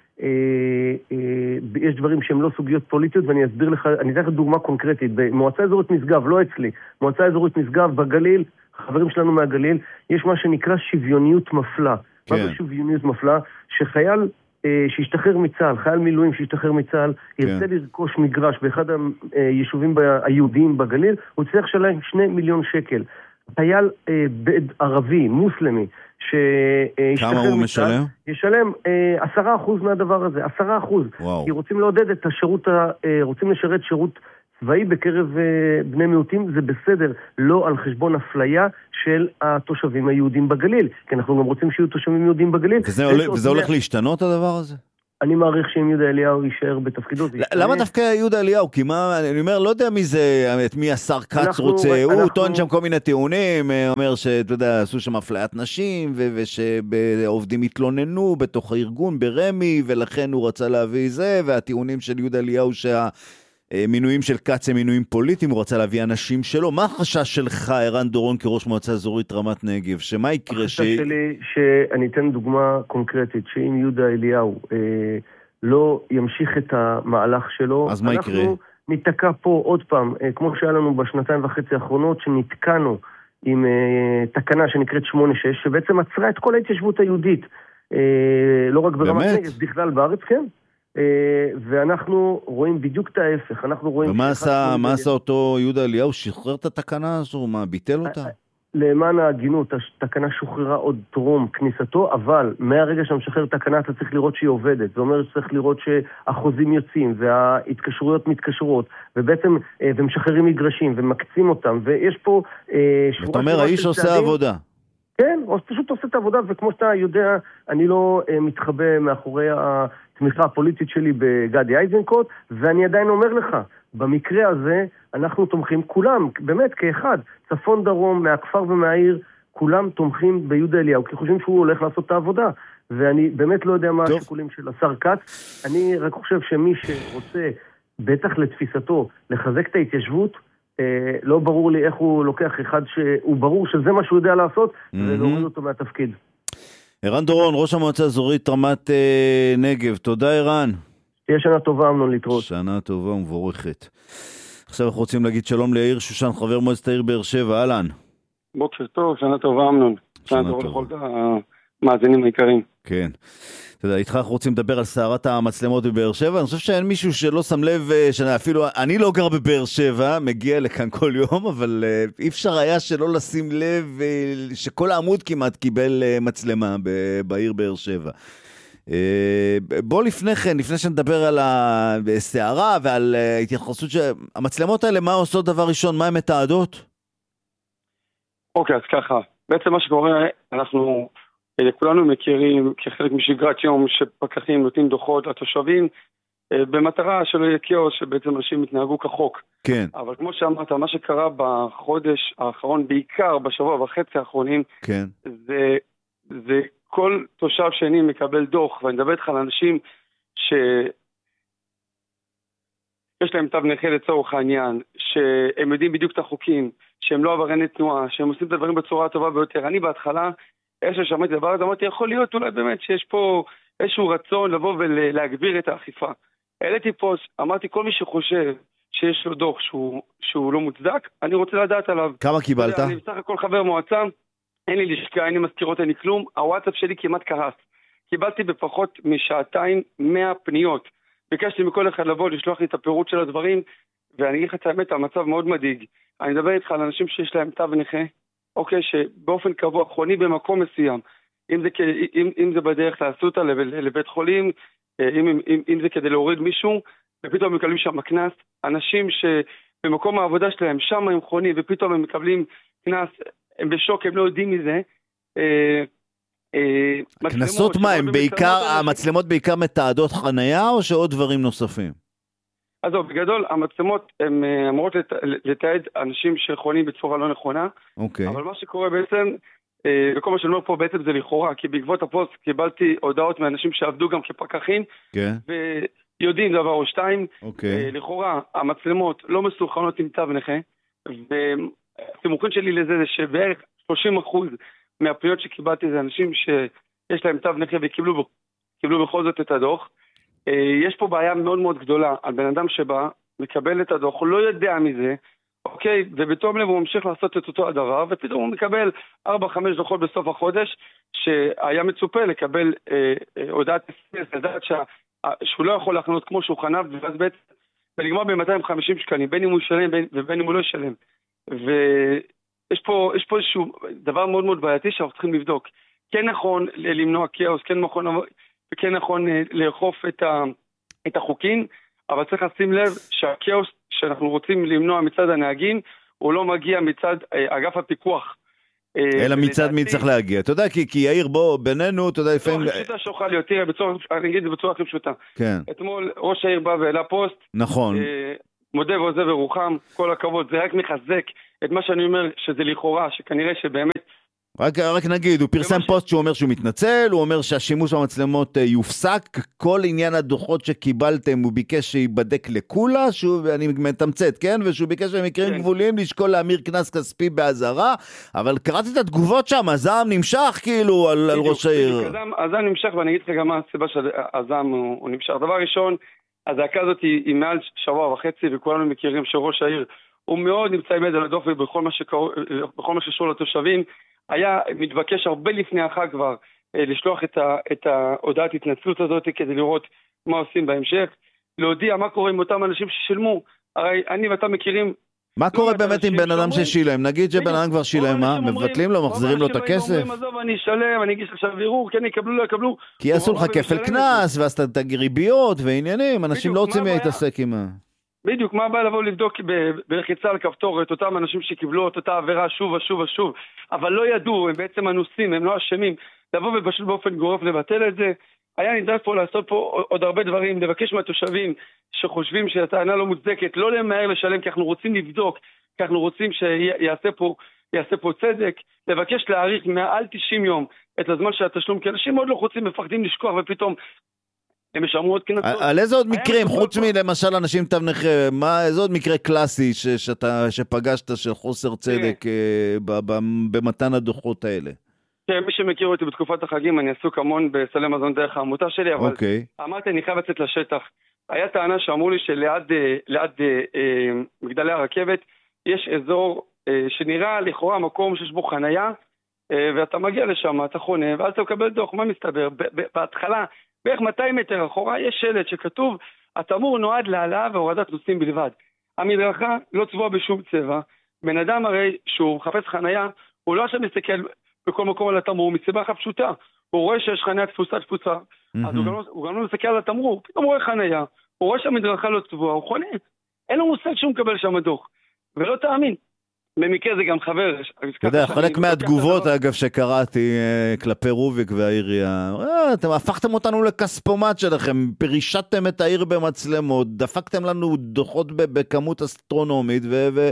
יש דברים שהם לא סוגיות פוליטיות, ואני אסביר לך, אני אתן לך דוגמה קונקרטית. במועצה אזורית משגב, לא אצלי, מועצה אזורית משגב בגליל, חברים שלנו מהגליל, יש מה שנקרא שוויוניות מפלה. מה זה שוויוניות מפלה? שחייל שישתחרר מצה"ל, חייל מילואים שישתחרר מצה"ל, ירצה לרכוש מגרש באחד היישובים היהודיים בגליל, הוא צריך לשלם שני מיליון שקל. חייל ערבי, מוסלמי, כמה הוא משלם? ישלם עשרה אחוז מהדבר הזה, עשרה אחוז. כי רוצים לעודד את השירות, רוצים לשרת שירות צבאי בקרב בני מיעוטים זה בסדר, לא על חשבון אפליה של התושבים היהודים בגליל, כי אנחנו גם רוצים שיהיו תושבים יהודים בגליל. וזה, הולך, וזה הולך להשתנות הדבר הזה? אני מעריך שאם יהודה אליהו יישאר בתפקידו. למה דווקא יהודה אליהו? כי מה, אני אומר, לא יודע מי זה, את מי השר קץ רוצה, הוא טוען שם כל מיני טיעונים, אומר שאתה יודע, עשו שם אפליית נשים, ושעובדים התלוננו בתוך הארגון ברמי, ולכן הוא רצה להביא זה, והטיעונים של יהודה אליהו שה... מינויים של קץ הם מינויים פוליטיים, הוא רצה להביא אנשים שלו. מה החשש שלך, ערן דורון, כראש מועצה אזורית רמת נגב? שמה יקרה? החשש ש... שלי, שאני אתן דוגמה קונקרטית, שאם יהודה אליהו אה, לא ימשיך את המהלך שלו, אז מה יקרה? אנחנו ניתקע פה עוד פעם, אה, כמו שהיה לנו בשנתיים וחצי האחרונות, שנתקענו עם אה, תקנה שנקראת שמונה שש, שבעצם עצרה את כל ההתיישבות היהודית. אה, לא רק ברמת נגב, בכלל בארץ, כן. ואנחנו רואים בדיוק את ההפך, אנחנו רואים... ומה עשה, מה עשה אותו יהודה אליהו? שחרר את התקנה הזו? מה, ביטל אותה? למען ההגינות, התקנה שוחררה עוד טרום כניסתו, אבל מהרגע שמשחרר תקנה אתה צריך לראות שהיא עובדת, זאת אומרת שצריך לראות שהחוזים יוצאים וההתקשרויות מתקשרות, ובעצם, ומשחררים מגרשים ומקצים אותם, ויש פה... זאת אומרת, האיש עושה עבודה. כן, הוא פשוט עושה את העבודה, וכמו שאתה יודע, אני לא מתחבא מאחורי התמיכה הפוליטית שלי בגדי איזנקוט, ואני עדיין אומר לך, במקרה הזה אנחנו תומכים כולם, באמת כאחד, צפון דרום, מהכפר ומהעיר, כולם תומכים ביהודה אליהו, כי חושבים שהוא הולך לעשות את העבודה, ואני באמת לא יודע מה טוב. השיקולים של השר קץ, אני רק חושב שמי שרוצה, בטח לתפיסתו, לחזק את ההתיישבות, אה, לא ברור לי איך הוא לוקח אחד שהוא ברור שזה מה שהוא יודע לעשות, mm-hmm. ולהוריד אותו מהתפקיד. ערן דורון, ראש המועצה האזורית רמת אה, נגב, תודה ערן. תהיה שנה טובה, אמנון, להתראות. שנה טובה ומבורכת. עכשיו אנחנו רוצים להגיד שלום ליאיר שושן, חבר מועצת העיר באר שבע, אהלן. בוקר טוב, שנה טובה, אמנון. שנה טובה לכל המאזינים העיקריים. כן. אתה יודע, איתך אנחנו רוצים לדבר על סערת המצלמות בבאר שבע. אני חושב שאין מישהו שלא שם לב, אפילו אני לא גר בבאר שבע, מגיע לכאן כל יום, אבל אי אפשר היה שלא לשים לב שכל העמוד כמעט קיבל מצלמה בעיר באר שבע. בוא לפני כן, לפני שנדבר על הסערה ועל התייחסות שהמצלמות האלה, מה עושות דבר ראשון? מה הן מתעדות? אוקיי, אז ככה. בעצם מה שקורה, אנחנו כולנו מכירים כחלק משגרת יום שפקחים נותנים דוחות לתושבים במטרה שלא יהיה כאוס, שבעצם אנשים יתנהגו כחוק. כן. אבל כמו שאמרת, מה שקרה בחודש האחרון, בעיקר בשבוע וחצי האחרונים, כן. זה, זה כל תושב שני מקבל דוח, ואני מדבר איתך על אנשים שיש להם תו נכה לצורך העניין, שהם יודעים בדיוק את החוקים, שהם לא עברייני תנועה, שהם עושים את הדברים בצורה הטובה ביותר. אני בהתחלה, איך ששמעתי דבר הזה, אמרתי, יכול להיות אולי באמת שיש פה איזשהו רצון לבוא ולהגביר את האכיפה. העליתי פוסט, אמרתי, כל מי שחושב שיש לו דוח שהוא, שהוא לא מוצדק, אני רוצה לדעת עליו. כמה קיבלת? אני בסך הכל חבר מועצה, אין לי לשכה, אין לי מזכירות, אין לי כלום, הוואטסאפ שלי כמעט קרס. קיבלתי בפחות משעתיים מאה פניות. ביקשתי מכל אחד לבוא, לשלוח לי את הפירוט של הדברים, ואני אגיד לך את האמת, המצב מאוד מדאיג. אני מדבר איתך על אנשים שיש להם תו נכה, אוקיי, שבאופן קבוע חוני במקום מסוים, אם זה, אם, אם זה בדרך לאסותא לבית חולים, אם, אם, אם זה כדי להוריד מישהו, ופתאום הם מקבלים שם כנס, אנשים שבמקום העבודה שלהם, שם הם חונים, ופתאום הם מקבלים כנס, הם בשוק, הם לא יודעים מזה. כנסות מה, הם בעיקר, המצלמות בעיקר מתעדות חנייה, או שעוד דברים נוספים? אז טוב, בגדול, המצלמות הן אמורות לתעד אנשים שחונים בצורה לא נכונה, אוקיי. אבל מה שקורה בעצם, וכל מה שאני אומר פה בעצם זה לכאורה, כי בעקבות הפוסט קיבלתי הודעות מאנשים שעבדו גם כפקחים, כן. ויודעים דבר או שתיים, אוקיי. לכאורה המצלמות לא מסוכנות עם תו נכה, והסימוכין שלי לזה זה שבערך שלושים אחוז מהפניות שקיבלתי זה אנשים שיש להם תו נכה וקיבלו קיבלו בכל זאת את הדוח. יש פה בעיה מאוד מאוד גדולה על בן אדם שבא, מקבל את הדוח, הוא לא יודע מזה, אוקיי, ובתום לב הוא ממשיך לעשות את אותו הדבר, ופתאום הוא מקבל ארבע חמש דוחות בסוף החודש, שהיה מצופה לקבל אה, אה, הודעת אס-אם-אס, לדעת שה, שהוא לא יכול להכנות כמו שהוא חנב, ואז בעצם, ולגמר ב-מאתיים וחמישים שקלים, בין אם הוא ישלם ובין אם הוא לא ישלם. ויש פה, יש פה איזשהו דבר מאוד מאוד בעייתי שאנחנו צריכים לבדוק. כן נכון למנוע כאוס, כן נכון, וכן נכון לאכוף את, ה, את החוקים, אבל צריך לשים לב שהכאוס שאנחנו רוצים למנוע מצד הנהגים, הוא לא מגיע מצד אגף הפיקוח. אלא מצד מי צריך להגיע. אתה יודע, כי יאיר בו, בינינו, אתה יודע, לפעמים... בצורה פשוטה שאוכל להיות, תראה, אני אגיד את זה בצורה הכי פשוטה. כן. אתמול ראש העיר בא ואלה פוסט. נכון. מודה ועוזב ורוחם, כל הכבוד, זה רק מחזק את מה שאני אומר, שזה לכאורה, שכנראה שבאמת... רק, רק נגיד, הוא פרסם פוסט שהוא אומר שהוא מתנצל, הוא אומר שהשימוש במצלמות יופסק, כל עניין הדוחות שקיבלתם הוא ביקש שיבדק לכולה, שהוא, אני מתמצאת, כן? ושהוא ביקש במקרים כן. גבוליים לשקול להמיר כנס כספי בהזרה, אבל קראתי את התגובות שם, הזעם נמשך כאילו על, על ראש העיר. הזעם נמשך, ואני אגיד לך גם מה הסיבה שהזעם הוא, הוא נמשך. דבר ראשון, הזעקה הזאת היא, היא מעל שבוע וחצי, וכולנו מכירים שראש העיר הוא מאוד נמצא עם יד על הדופק בכל מה שקורה, בכל מה שקשור לתושבים. היה מתבקש הרבה לפני החג כבר לשלוח את, ה, את ההודעת התנצלות הזאת כדי לראות מה עושים בהמשך, להודיע מה קורה עם אותם אנשים ששילמו. הרי אני ואתה מכירים... מה קורה באמת עם בן אדם ששילם? נגיד שבן אדם כבר שילם, מה? מבטלים לו, מחזירים לו את הכסף? אומרים, עזוב, אני אשלם, אני אגיש עכשיו ערעור, כן, יקבלו, לא יקבלו. כי יעשו לך כפל כנס, ואז אתה ריביות ועניינים, אנשים לא רוצים להתעסק עם ה... בדיוק, מה הבא לבוא לבדוק בלחיצה על כפתור את אותם אנשים שקיבלו את אותה עבירה שוב ושוב ושוב, אבל לא ידעו, הם בעצם אנוסים, הם לא אשמים, לבוא ובשל באופן גורף לבטל את זה. היה נדרש פה לעשות פה עוד הרבה דברים, לבקש מהתושבים שחושבים שהטענה לא מוצדקת, לא למהר לשלם, כי אנחנו רוצים לבדוק, כי אנחנו רוצים שיעשה פה, יעשה פה צדק, לבקש להאריך מעל תשעים יום את הזמן של התשלום, כי אנשים מאוד לא רוצים, מפחדים לשכוח, ופתאום הם ישמרו עוד כנסות. על איזה עוד מקרים, חוץ מלמשל אנשים תו נכה, מה, איזה עוד מקרה קלאסי שאתה, שפגשת של חוסר צדק במתן הדוחות האלה? כן, מי שמכיר אותי בתקופת החגים, אני עסוק המון בסלי מזון דרך העמותה שלי, אבל אמרתי, אני חייב לצאת לשטח. היה טענה שאמרו לי שליד ליד, אה, מגדלי הרכבת יש אזור אה, שנראה לכאורה מקום שיש בו חנייה, אה, ואתה מגיע לשם, אתה חונה, ואז אתה מקבל דוח. מה מסתבר? בהתחלה, בערך מאתיים מטר אחורה, יש שלט שכתוב, התמרור נועד להעלאה והורדת נוסעים בלבד. המדרכה לא צבוע בשום צבע. בן אדם הרי שהוא מחפש חנייה, הוא לא עכשיו מסתכל בכל מקום על התמרור, מסיבה אחת פשוטה. הוא רואה שיש חניה תפוסה תפוסה, mm-hmm. אז הוא גם, לא, הוא גם לא מסתכל על התמרור, פתאום רואה חניה, הוא רואה שהמדרכה לא צבועה, הוא חונה. אין לו מושג שהוא מקבל שם דוח. ולא תאמין. במקרה זה גם חבר. אתה יודע, חלק מהתגובות, אגב, שקראתי כלפי רוביק והעירייה, אתם הפכתם אותנו לכספומט שלכם, פרישתם את העיר במצלמות, דפקתם לנו דוחות בכמות אסטרונומית,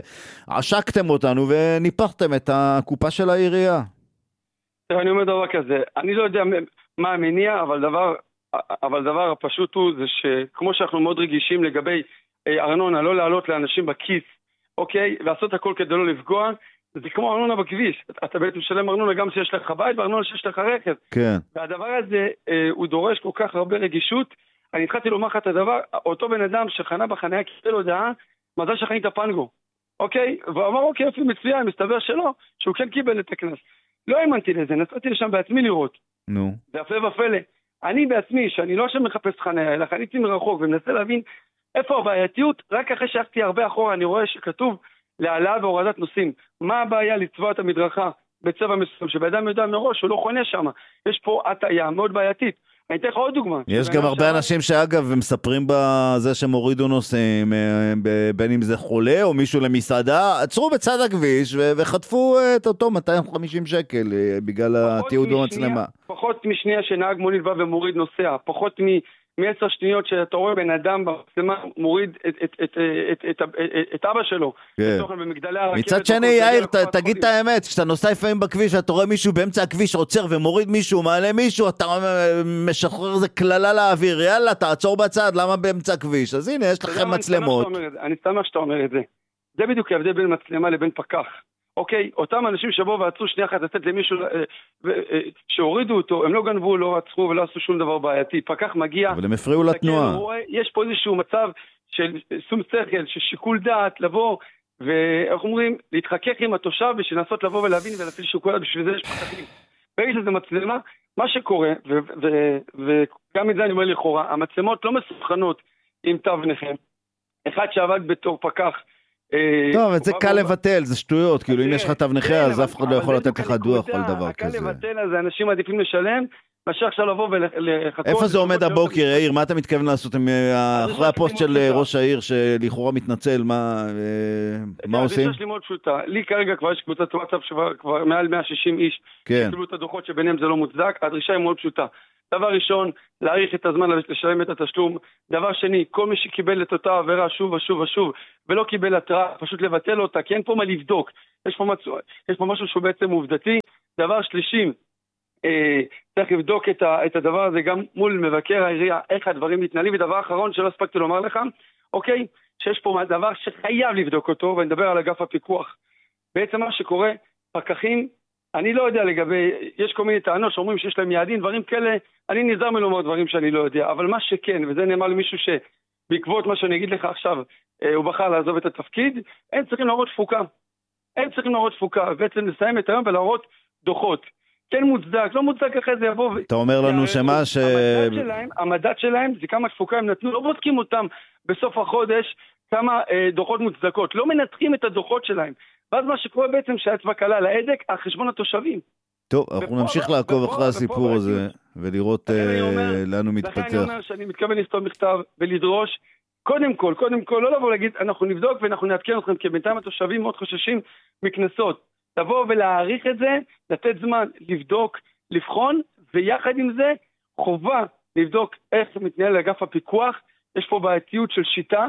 ועשקתם אותנו וניפחתם את הקופה של העירייה. אני אומר דבר כזה, אני לא יודע מה המניע, אבל דבר, אבל דבר הפשוט הוא, זה שכמו שאנחנו מאוד רגישים לגבי ארנונה, לא לעלות לאנשים בכיס, אוקיי, ועשות הכל כדי לא לפגוע, זה כמו ארנונה בכביש. אתה בעצם משלם ארנונה גם שיש לך בית, וארנונה שיש לך רכב. כן. והדבר הזה, אה, הוא דורש כל כך הרבה רגישות. אני התחלתי לומר לך את הדבר, אותו בן אדם שחנה בחניה קיבל הודעה, מזל שחנית הפנגו. אוקיי? והוא אמר, אוקיי, אפילו מצוין, מסתבר שלא, שהוא כן קיבל את הכנס. לא האמנתי לזה, נסעתי לשם בעצמי לראות. נו. והפלא ופלא. אני בעצמי, שאני לא שם מחפש חניה, אלא חניתי מרחוק, ומנסה להבין איפה הבעייתיות. רק אחרי שהלכתי הרבה אחורה, אני רואה שכתוב להעלאה והורדת נוסעים. מה הבעיה לצבוע את המדרכה בצבע מסוים, שבאדם יודע מראש, הוא לא חונה שם. יש פה הטעיה מאוד בעייתית. אני אתן לך עוד דוגמה. יש גם הרבה אנשים שאגב, מספרים בזה שהם הורידו נוסעים, בין אם זה חולה או מישהו למסעדה, עצרו בצד הכביש וחטפו את אותו מאתיים וחמישים שקל בגלל התיעוד במצלמה. פחות משנייה שנהג מונית בא ומוריד נוסע, פחות מ... מעשר שניות שאתה רואה בן אדם במצלמה מוריד את, את, את, את, את, את, את אבא שלו. כן. מצד שני, יאיר, ת, תגיד את האמת, כשאתה נוסע לפעמים בכביש, אתה רואה מישהו באמצע הכביש עוצר ומוריד מישהו, מעלה מישהו, אתה משחרר איזה כללה לאוויר, יאללה, תעצור בצד, למה באמצע הכביש? אז הנה, יש לכם מצלמות. אני שמח שאתה אומר את זה. זה בדיוק ההבדל בין מצלמה לבין פקח. אוקיי, אותם אנשים שבו ועצרו שנייה אחת לתת למישהו שהורידו אותו, הם לא גנבו, לא עצרו ולא עשו שום דבר בעייתי. פקח מגיע, אבל הם הפריעו לתנועה. יש פה איזשהו מצב של שום שכל, של שיקול דעת, לבוא, ואנחנו אומרים, להתחכך עם התושב בשביל לנסות לבוא ולהבין ולהפעיל שיקול דעת, בשביל זה יש פקחים. ברגע שזה מצלמה, מה שקורה, וגם את זה אני אומר לכאורה, המצלמות לא מסוכנות עם תו נכה. אחד שעבד בתור פקח, טוב, זה קל לבטל, זה שטויות, כאילו אם יש לך תו נכה אז אף אחד לא יכול לתת לך דוח על דבר כזה. קל לבטל, אז האנשים עדיפים לשלם, מאשר עכשיו לבוא ולחכות. איפה זה עומד הבוקר, יאיר? מה אתה מתכוון לעשות אחרי הפוסט של ראש העיר שלכאורה מתנצל? מה עושים? הדרישה שלי מאוד פשוטה. לי כרגע כבר יש קבוצת וואטסאפ שכבר מעל מאה ושישים איש שקיבלו את הדוחות שביניהם זה לא מוצדק. הדרישה היא מאוד פשוטה. דבר ראשון, להאריך את הזמן לשלם את התשלום. דבר שני, כל מי שקיבל את אותה עבירה שוב ושוב ושוב ולא קיבל התראה, פשוט לבטל אותה, כי אין פה מה לבדוק. יש פה, מצ... יש פה משהו שהוא בעצם עובדתי. דבר שלישי, אה, צריך לבדוק את, ה... את הדבר הזה גם מול מבקר העירייה, איך הדברים מתנהלים. ודבר אחרון שלא הספקתי לומר לך, אוקיי, שיש פה דבר שחייב לבדוק אותו, ואני מדבר על אגף הפיקוח. בעצם מה שקורה, פקחים, אני לא יודע לגבי, יש כל מיני טענות שאומרים שיש להם יעדים, דברים כאלה, אני נזהר מלומר דברים שאני לא יודע, אבל מה שכן, וזה נאמר למישהו שבעקבות מה שאני אגיד לך עכשיו, הוא בחר לעזוב את התפקיד, הם צריכים להראות תפוקה. הם צריכים להראות תפוקה, ובעצם לסיים את היום ולהראות דוחות. כן מוצדק, לא מוצדק אחרי זה יבוא. אתה אומר לנו שמה ש... המדד שלהם, המדד שלהם זה כמה תפוקה הם נתנו, לא בודקים אותם בסוף החודש, כמה אה, דוחות מוצדקות, לא מנתחים את הדוחות שלהם. ואז מה שקורה בעצם שהאצבע קלה על ההדק, על חשבון התושבים. טוב, אנחנו נמשיך לעקוב אחרי הסיפור הזה, ולראות לאן הוא מתפתח. לכן אני אומר שאני מתכוון לכתוב מכתב ולדרוש, קודם כל, קודם כל, לא לבוא להגיד, אנחנו נבדוק ואנחנו נעדכן אתכם, כי בינתיים התושבים מאוד חוששים מכנסות. לבוא ולהעריך את זה, לתת זמן, לבדוק, לבחון, ויחד עם זה, חובה לבדוק איך מתנהל אגף הפיקוח. יש פה בעייתיות של שיטה,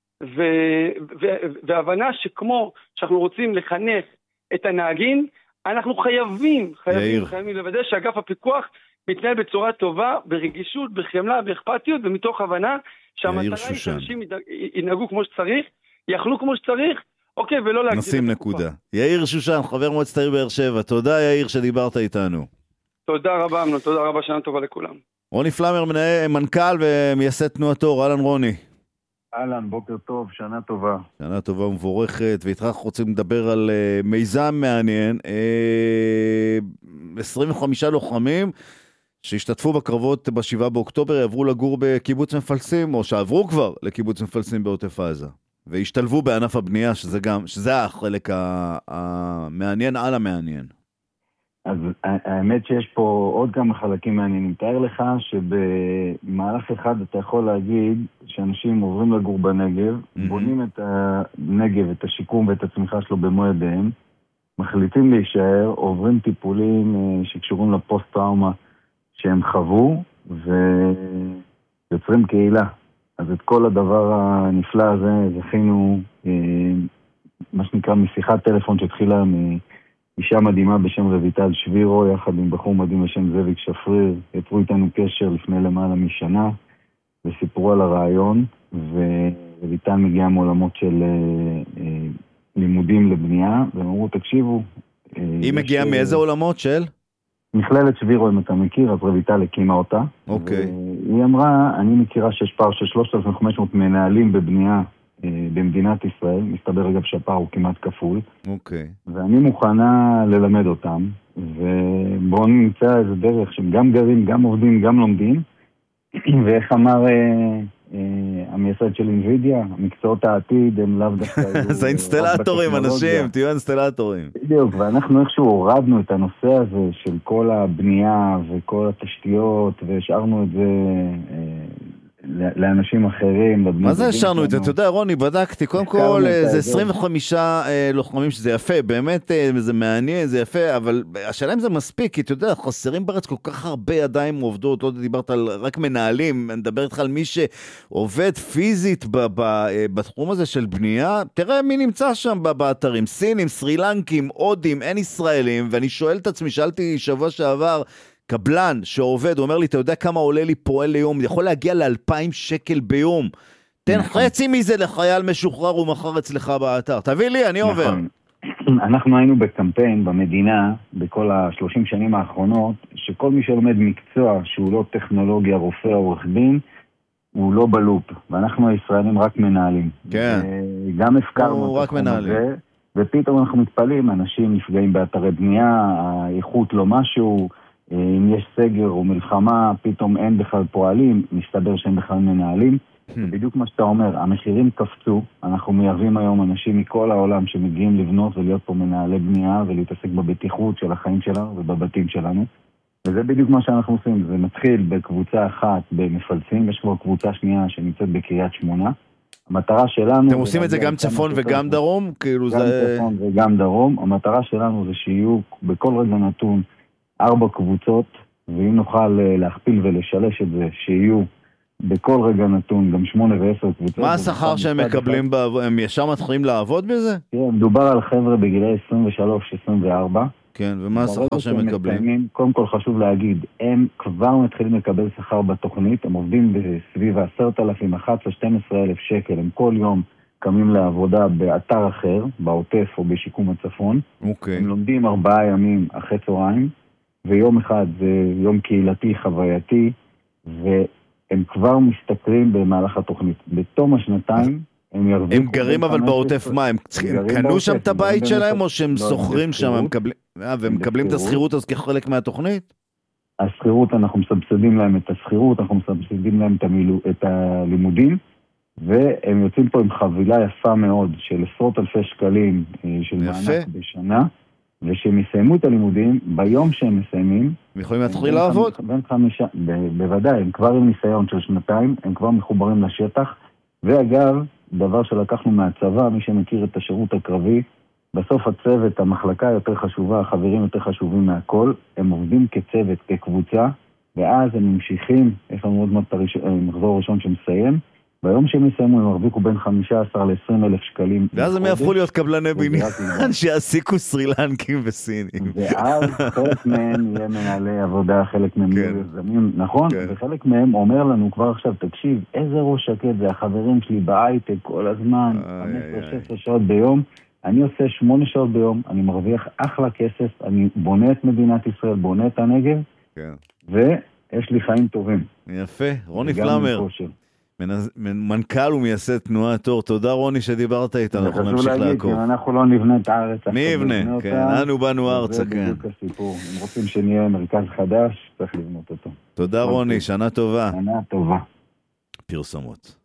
והבנה שכמו שאנחנו רוצים לחנך את הנהגים, אנחנו חייבים, חייבים, חייבים לוודא שאגף הפיקוח מתנהל בצורה טובה, ברגישות, בחמלה, באכפתיות, ומתוך הבנה שהמטרה היא שאנשים ינהגו כמו שצריך, יאכלו כמו שצריך, אוקיי, ולא להגדיל. נשים נקודה. יאיר שושן, חבר מועצת העיר באר שבע, תודה יאיר שדיברת איתנו. תודה רבה, אמנון, תודה רבה, שנה טובה לכולם. רוני פלמר, מנכ"ל ומייסד תנועת אור, אהלן רוני. אהלן, בוקר טוב, שנה טובה. שנה טובה ומבורכת, ואיתך רוצים לדבר על uh, מיזם מעניין, uh, עשרים וחמישה לוחמים שהשתתפו בקרבות בשבעה באוקטובר, יעברו לגור בקיבוץ מפלסים, או שעברו כבר לקיבוץ מפלסים בעוטף עזה, והשתלבו בענף הבנייה, שזה גם, שזה החלק המעניין על המעניין. אז האמת שיש פה עוד כמה חלקים מעניינים. תאר לך שבמהלך אחד אתה יכול להגיד שאנשים עוברים לגור בנגב, mm-hmm. בונים את הנגב, את השיקום ואת הצמיחה שלו במו ידיהם, מחליטים להישאר, עוברים טיפולים שקשורים לפוסט-טראומה שהם חוו, ויוצרים קהילה. אז את כל הדבר הנפלא הזה זכינו, מה שנקרא, משיחת טלפון שהתחילה מ... אישה מדהימה בשם רויטל שבירו, יחד עם בחור מדהים בשם זאביק שפריר, יצרו איתנו קשר לפני למעלה משנה, וסיפרו על הרעיון, ורויטל מגיעה מעולמות של אה, אה, לימודים לבנייה, והם אמרו, תקשיבו. אה, היא מגיעה ש... מאיזה עולמות של? מכללת שבירו, אם אתה מכיר, אז רויטל הקימה אותה. אוקיי. והיא אמרה, אני מכירה שיש פער של שלושת אלפים וחמש מאות מנהלים בבנייה, במדינת ישראל, מסתבר רגע שהפער הוא כמעט כפול. אוקיי. ואני מוכנה ללמד אותם, ובואו נמצא איזה דרך שהם גם גרים, גם עובדים, גם לומדים, ואיך אמר אה, אה, המייסד של אינווידיה, מקצועות העתיד הם לאו דווקא... זה אינסטלטורים, אנשים, תהיו אינסטלטורים. בדיוק, ואנחנו איכשהו הורדנו את הנושא הזה של כל הבנייה וכל התשתיות, והשארנו את זה... אה, לאנשים אחרים. מה זה השארנו את זה? אתה יודע, רוני, בדקתי, קודם כל זה עשרים וחמישה לוחמים שזה יפה, באמת זה מעניין, זה יפה, אבל השאלה אם זה מספיק, כי אתה יודע, חסרים בארץ כל כך הרבה ידיים עובדות, לא דיברת על רק מנהלים, אני מדבר איתך על מי שעובד פיזית בתחום הזה של בנייה, תראה מי נמצא שם באתרים, סינים, סרילנקים, הודים, אין ישראלים, ואני שואל את עצמי, שאלתי שבוע שעבר, קבלן שעובד, הוא אומר לי, אתה יודע כמה עולה לי פועל ליום? יכול להגיע לאלפיים שקל ביום. תן חצי מזה לחייל משוחרר ומחר אצלך באתר. תביא לי, אני עובר. אנחנו היינו בקמפיין במדינה, בכל השלושים שנים האחרונות, שכל מי שלומד מקצוע שהוא לא טכנולוגיה, רופא או עורך דין, הוא לא בלופ. ואנחנו הישראלים רק מנהלים. כן. גם הפקרנו את התחום הזה, ופתאום אנחנו מתפלים, אנשים נפגעים באתרי בנייה, האיכות לא משהו, אם יש סגר או מלחמה, פתאום אין בכלל פועלים, מסתבר שאין בכלל מנהלים. בדיוק מה שאתה אומר, המחירים קפצו, אנחנו מייבאים היום אנשים מכל העולם שמגיעים לבנות ולהיות פה מנהלי בנייה ולהתעסק בבטיחות של החיים שלנו ובבתים שלנו. וזה בדיוק מה שאנחנו עושים, זה מתחיל בקבוצה אחת במפלצים, יש כבר קבוצה שנייה שנמצאת בקריית שמונה. המטרה שלנו... אתם עושים את זה גם צפון וגם דרום? גם צפון וגם דרום. המטרה שלנו זה שיהיו בכל רגע נתון ארבע קבוצות, ואם נוכל להכפיל ולשלש את זה, שיהיו בכל רגע נתון גם שמונה ועשר קבוצות. מה השכר שהם מקבלים? הם ישר מתחילים לעבוד בזה? כן, מדובר על חבר'ה בגילי עשרים ושלוש עשרים וארבע. כן, ומה השכר שהם מקבלים? קודם כל חשוב להגיד, הם כבר מתחילים לקבל שכר בתוכנית, הם עובדים בסביב עשרת אלפים, אחת עשרה, שתים עשרה אלף שקל, הם כל יום קמים לעבודה באתר אחר, בעוטף או בשיקום הצפון. אוקיי. הם לומדים ארבעה ימים אחרי צהריים, ויום אחד זה יום קהילתי, חווייתי, והם כבר מסתכלים במהלך התוכנית. בתום השנתיים, הם ירוויחו... הם גרים אבל בעוטף מה? הם קנו שם את הבית שלהם או שהם סוחרים שם? והם מקבלים את הסחירות אז כחלק מהתוכנית? הסחירות, אנחנו מסבסדים להם את הסחירות, אנחנו מסבסדים להם את הלימודים, והם יוצאים פה עם חבילה יפה מאוד של עשרות אלפי שקלים של מענק בשנה, ושהם יסיימו את הלימודים, ביום שהם מסיימים... הם יכולים להתחיל לעבוד? בין חמישה, בוודאי, הם כבר עם ניסיון של שנתיים, הם כבר מחוברים לשטח, ואגב, דבר שלקחנו מהצבא, מי שמכיר את השירות הקרבי, בסוף הצוות, המחלקה יותר חשובה, החברים יותר חשובים מהכל, הם עובדים כצוות, כקבוצה, ואז הם ממשיכים, יש לנו עוד מחזור ראשון שמסיים, ביום שהם יסיימו הם הרוויחו בין חמישה עשר לעשרים אלף שקלים. ואז הם יהפכו להיות קבלני בניין שיעסיקו סרילנקים וסינים. ואז חלק מהם יהיה מנהלי עבודה, חלק מהם יהיה יזמים, נכון? וחלק מהם אומר לנו כבר עכשיו, תקשיב, איזה ראש שקט זה החברים שלי בהייטק כל הזמן, חמש עשרה שש עשרה שעות ביום, אני עושה שמונה שעות ביום, אני מרוויח אחלה כסף, אני בונה את מדינת ישראל, בונה את הנגב, ויש לי חיים טובים. יפה, רוני פלמר. מנכ"ל ומייסד תנועת אור. תודה רוני שדיברת איתנו, אנחנו נמשיך לעקוב. חשוב להגיד, אם אנחנו לא נבנה את הארץ, מי יבנה? כן, אנו באנו ארצה, כן. זה בדיוק הסיפור. אם רוצים שנהיה מרכז חדש, צריך לבנות אותו. תודה רוני, שנה טובה. שנה טובה. פרסומות.